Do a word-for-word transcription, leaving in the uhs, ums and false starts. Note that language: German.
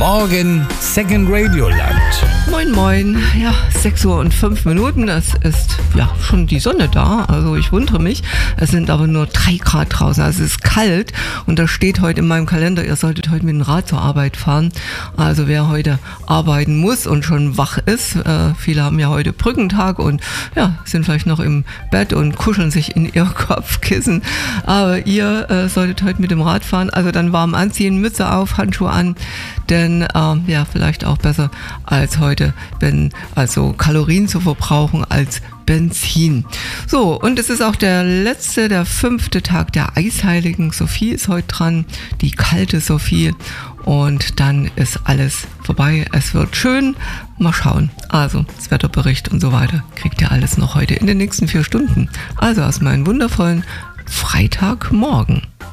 Morgen Second Radio Land. Moin moin, ja, sechs Uhr und fünf Minuten, es ist ja schon die Sonne da, also ich wundere mich, es sind aber nur drei Grad draußen, also es ist kalt und da steht heute in meinem Kalender, ihr solltet heute mit dem Rad zur Arbeit fahren, also wer heute arbeiten muss und schon wach ist, äh, viele haben ja heute Brückentag und ja, sind vielleicht noch im Bett und kuscheln sich in ihr Kopfkissen, aber ihr äh, solltet heute mit dem Rad fahren, also dann warm anziehen, Mütze auf, Handschuhe an, denn ähm, ja, vielleicht auch besser als heute, wenn also Kalorien zu verbrauchen als Benzin. So, und es ist auch der letzte, der fünfte Tag der Eisheiligen. Sophie ist heute dran, die kalte Sophie. Und dann ist alles vorbei. Es wird schön. Mal schauen. Also, das Wetterbericht und so weiter kriegt ihr alles noch heute in den nächsten vier Stunden. Also, aus meinem wundervollen Freitagmorgen.